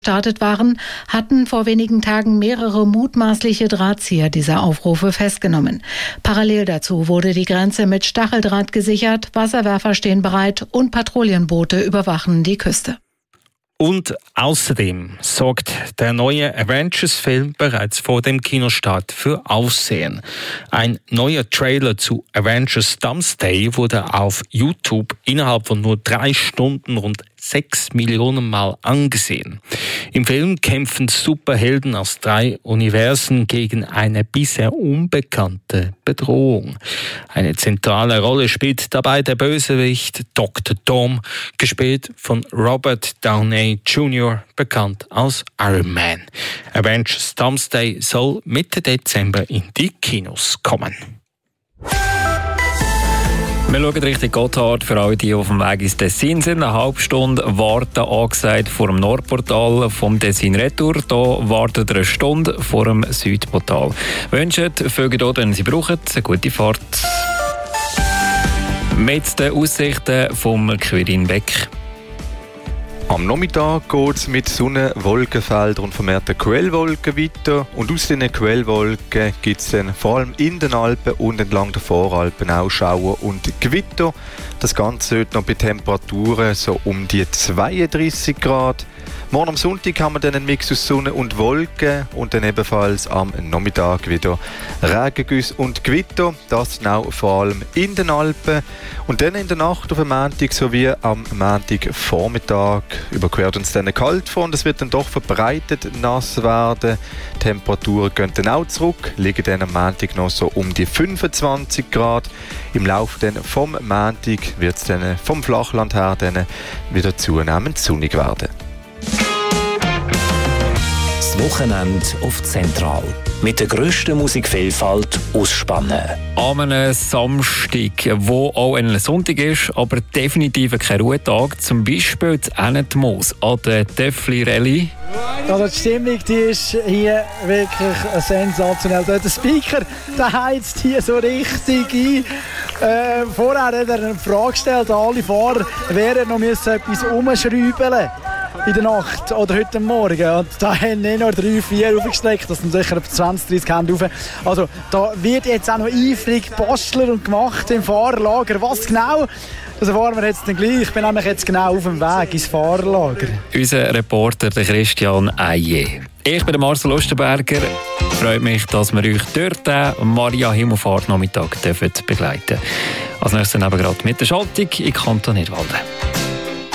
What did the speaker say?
gestartet waren, hatten vor wenigen Tagen mehrere mutmaßliche Drahtzieher dieser Aufrufe festgenommen. Parallel dazu wurde die Grenze mit Stacheldraht gesichert, Wasserwerfer stehen bereit und Patrouillenboote überwachen die Küste. Und außerdem sorgt der neue Avengers-Film bereits vor dem Kinostart für Aufsehen. Ein neuer Trailer zu Avengers Doomsday wurde auf YouTube innerhalb von nur 3 Stunden rund 6 Millionen Mal angesehen. Im Film kämpfen Superhelden aus 3 Universen gegen eine bisher unbekannte Bedrohung. Eine zentrale Rolle spielt dabei der Bösewicht Dr. Doom, gespielt von Robert Downey Jr., bekannt als Iron Man. Avengers Doomsday soll Mitte Dezember in die Kinos kommen. Wir schauen Richtung Gotthard. Für alle, die auf dem Weg ins Tessin sind, eine halbe Stunde warten angesagt vor dem Nordportal vom Tessin Retour. Hier wartet eine Stunde vor dem Südportal. Wünschen, folgen dort, wenn Sie brauchen, eine gute Fahrt. Mit den Aussichten vom Quirin Beck. Am Nachmittag geht es mit Sonne, Wolkenfeldern und vermehrten Quellwolken weiter. Und aus diesen Quellwolken gibt es dann vor allem in den Alpen und entlang der Voralpen auch Schauer und Gewitter. Das Ganze wird noch bei Temperaturen so um die 32 Grad. Morgen am Sonntag haben wir dann einen Mix aus Sonne und Wolken und dann ebenfalls am Nachmittag wieder Regengüsse und Gewitter. Das genau vor allem in den Alpen. Und dann in der Nacht auf dem Montag sowie am Montagvormittag überquert uns dann eine Kaltfront. Es wird dann doch verbreitet nass werden. Die Temperaturen gehen dann auch zurück, liegen dann am Montag noch so um die 25 Grad. Im Laufe dann vom Montag wird es dann vom Flachland her dann wieder zunehmend sonnig werden. Das Wochenende auf Zentral. Mit der grössten Musikvielfalt ausspannen. An einem Samstag, wo auch ein Sonntag ist, aber definitiv kein Ruhetag. Zum Beispiel zu Ennetmoos an der Töffli Rallye. Also die Stimmung, die ist hier wirklich sensationell. Der Speaker, der heizt hier so richtig ein. Vorher hat er eine Frage gestellt an alle Fahrer, wer noch etwas umschrauben in der Nacht oder heute Morgen. Und da haben nicht nur 3, 4 aufgestreckt, das sind sicher 20, 30 Hände rauf. Also da wird jetzt auch noch eifrig gebastelt und gemacht im Fahrerlager. Was genau? Das erfahren wir jetzt dann gleich. Ich bin nämlich jetzt genau auf dem Weg ins Fahrerlager. Unser Reporter der Christian Eije. Ich bin der Marcel Osterberger. Freut mich, dass wir euch dort Maria Himmelfahrt Nachmittag begleiten dürfen. Als nächstes eben gerade mit der Schaltung in Kanton Nidwalden.